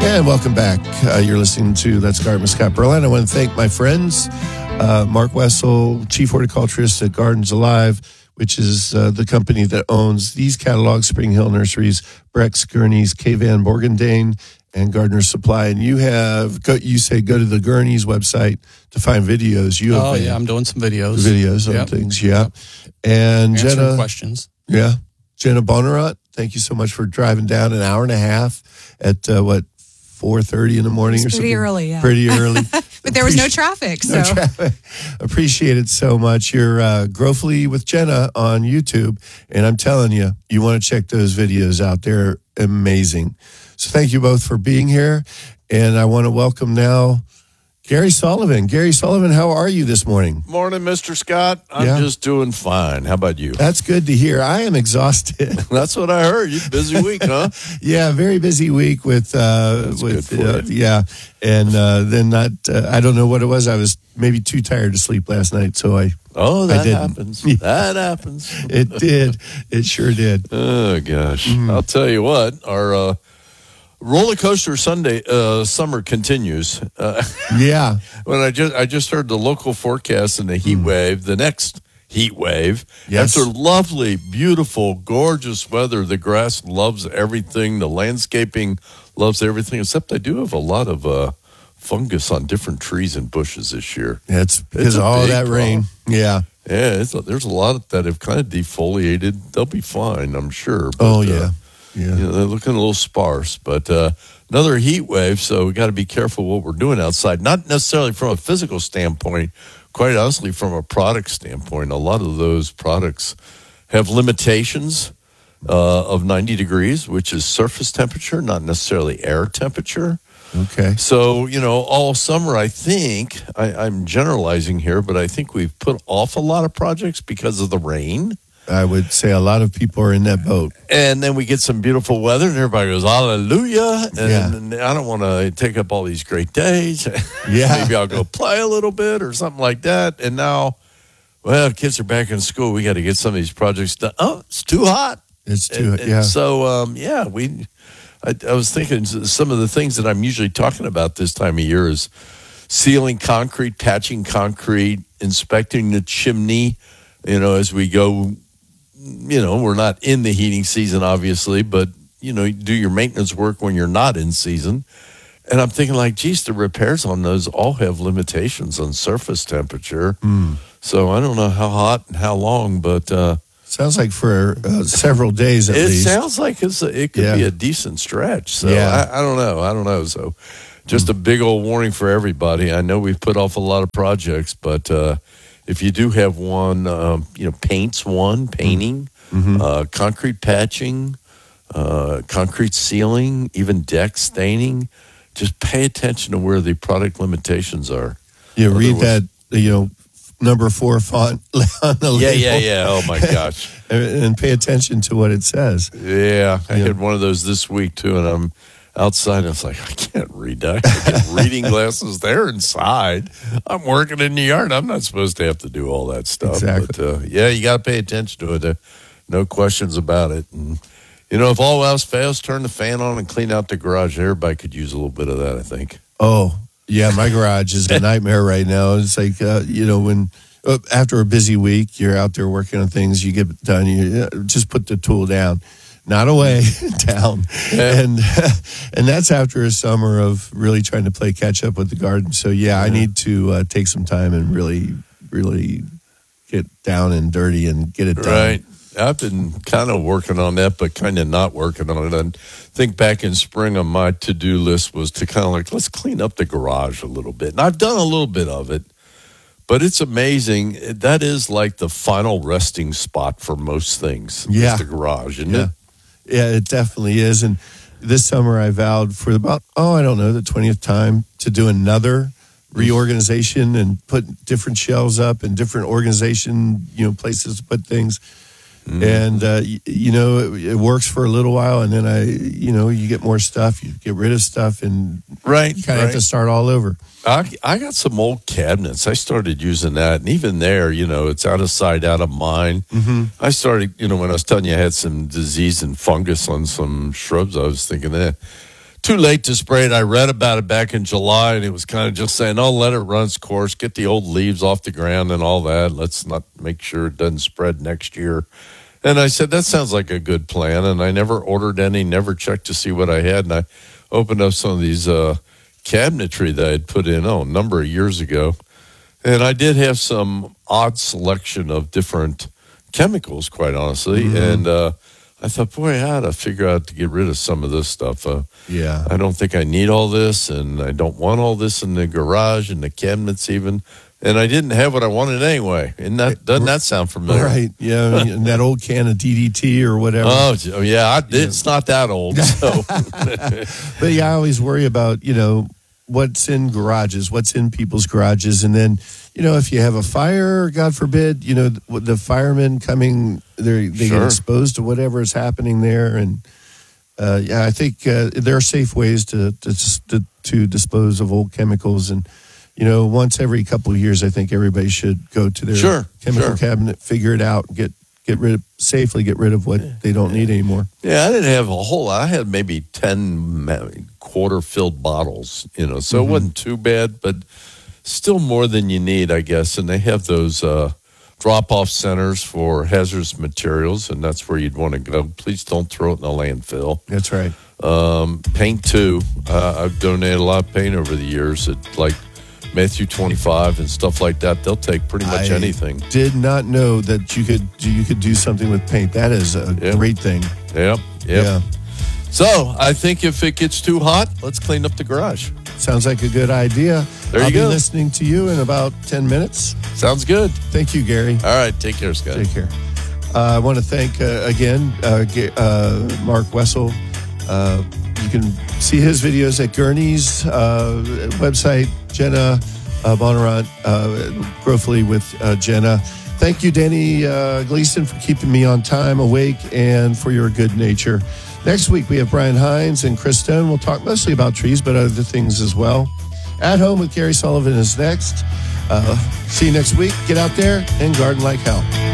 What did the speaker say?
And welcome back. You're listening to Let's Garden with Scott Berline. I want to thank my friends, Mark Wessel, Chief Horticulturist at Gardens Alive, which is the company that owns these catalogs, Spring Hill Nurseries, Breck's, Gurney's, K. Van Borgendane, and Gardener Supply. And you say go to the Gurney's website to find videos. I'm doing some videos. On things, yeah. And answering Jenna. questions. Yeah. Jenna Bonnerat, thank you so much for driving down an hour and a half at 4:30 in the morning or something. Pretty early, yeah. Pretty early. But there was no traffic, so. No traffic. Appreciate it so much. You're Growfully with Jenna on YouTube, and I'm telling you, you want to check those videos out. They're amazing. So thank you both for being here, and I want to welcome now Gary Sullivan. Gary Sullivan, how are you this morning? Morning, Mr. Scott. I'm just doing fine. How about you? That's good to hear. I am exhausted. That's what I heard. You busy week, huh? Yeah, very busy week with good for you. Yeah, and then I don't know what it was. I was maybe too tired to sleep last night, so I that didn't. happens. That happens. It did. It sure did. Oh gosh, I'll tell you what. Our roller coaster summer continues. Yeah. When I just heard the local forecast and the heat wave, the next heat wave. Yes. After lovely, beautiful, gorgeous weather, the grass loves everything. The landscaping loves everything, except I do have a lot of fungus on different trees and bushes this year. Yeah, it's because of all that rain. Yeah. Yeah, there's a lot that have kind of defoliated. They'll be fine, I'm sure. But, Yeah. They're looking a little sparse, but another heat wave, so we got to be careful what we're doing outside. Not necessarily from a physical standpoint, quite honestly, from a product standpoint. A lot of those products have limitations of 90 degrees, which is surface temperature, not necessarily air temperature. Okay. So, all summer, I think, I'm generalizing here, but I think we've put off a lot of projects because of the rain. I would say a lot of people are in that boat. And then we get some beautiful weather, and everybody goes, hallelujah. And I don't want to take up all these great days. Yeah. Maybe I'll go play a little bit or something like that. And now, kids are back in school. We got to get some of these projects done. Oh, it's too hot. It's too hot, yeah. So, I was thinking some of the things that I'm usually talking about this time of year is sealing concrete, patching concrete, inspecting the chimney, as we go. We're not in the heating season, obviously, but, you do your maintenance work when you're not in season. And I'm thinking the repairs on those all have limitations on surface temperature. So I don't know how hot and how long, but... sounds like for several days at least. It sounds like it could be a decent stretch. So I don't know. So just a big old warning for everybody. I know we've put off a lot of projects, but... if you do have one, painting, concrete patching, concrete sealing, even deck staining, just pay attention to where the product limitations are. You read that, number 4 font on the label. Yeah. Oh, my gosh. and pay attention to what it says. Yeah. I had one of those this week, too, and I'm outside. I was like, I can't read that. I get reading glasses. They're inside. I'm working in the yard. I'm not supposed to have to do all that stuff. Exactly. But, you got to pay attention to it. No questions about it. And, if all else fails, turn the fan on and clean out the garage. Everybody could use a little bit of that, I think. Oh, yeah. My garage is a nightmare right now. It's like, when after a busy week, you're out there working on things, you get done, you just put the tool down. Not away, down. Yeah. And that's after a summer of really trying to play catch up with the garden. So, I need to take some time and really, really get down and dirty and get it done. Right. I've been kind of working on that, but kind of not working on it. I think back in spring on my to-do list was to kind of let's clean up the garage a little bit. And I've done a little bit of it, but it's amazing. That is like the final resting spot for most things. Yeah. It's the garage, isn't it? Yeah, it definitely is. And this summer I vowed for about, the 20th time to do another reorganization and put different shelves up and different organization, places to put things. And, it works for a little while. And then you get more stuff, you get rid of stuff, and you kind of have to start all over. I got some old cabinets. I started using that. And even there, it's out of sight, out of mind. Mm-hmm. I started, when I was telling you I had some disease and fungus on some shrubs, I was thinking that too late to spray it. I read about it back in July, and it was kind of just saying, "Oh, let it run its course, get the old leaves off the ground and all that. Let's not make sure it doesn't spread next year." And I said, that sounds like a good plan. And I never ordered any, never checked to see what I had. And I opened up some of these cabinetry that I had put in, a number of years ago. And I did have some odd selection of different chemicals, quite honestly. And I thought, boy, I ought to figure out to get rid of some of this stuff. Yeah. I don't think I need all this, and I don't want all this in the garage and the cabinets even. And I didn't have what I wanted anyway. And doesn't that sound familiar? Right. Yeah. And that old can of DDT or whatever. Oh, yeah. It's not that old. So. But yeah, I always worry about, what's in garages, what's in people's garages. And then, if you have a fire, God forbid, the firemen coming, they get exposed to whatever is happening there. And I think there are safe ways to dispose of old chemicals. And, once every couple of years, I think everybody should go to their chemical cabinet, figure it out, safely get rid of what they don't need anymore. Yeah, I didn't have a whole lot. I had maybe 10 quarter-filled bottles, so it wasn't too bad, but still more than you need, I guess. And they have those drop-off centers for hazardous materials, and that's where you'd want to go. Please don't throw it in the landfill. That's right. Paint, too. I've donated a lot of paint over the years at, like, Matthew 25 and stuff like that. They'll take pretty much anything. Did not know that you could do something with paint. That is a great thing. Yep. Yeah. So I think if it gets too hot, let's clean up the garage. Sounds like a good idea. I'll be listening to you in about 10 minutes. Sounds good. Thank you, Gary. All right. Take care, Scott. Take care. I want to thank again Mark Wessel. You can see his videos at Gurney's website, Jenna Bonnarant, Growthly with Jenna. Thank you, Danny Gleason, for keeping me on time, awake, and for your good nature. Next week, we have Brian Hines and Chris Stone. We'll talk mostly about trees, but other things as well. At Home with Gary Sullivan is next. See you next week. Get out there and garden like hell.